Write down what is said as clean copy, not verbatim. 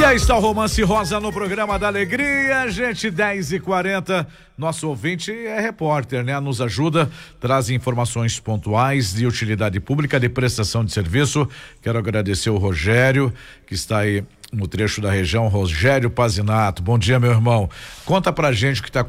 aí está o Romance Rosa no programa da Alegria, gente, 10h40. Nosso ouvinte é repórter, né? Nos ajuda, traz informações pontuais de utilidade pública, de prestação de serviço. Quero agradecer o Rogério, que está aí no trecho da região, Rogério Pazinato. Bom dia, meu irmão. Conta pra gente o que está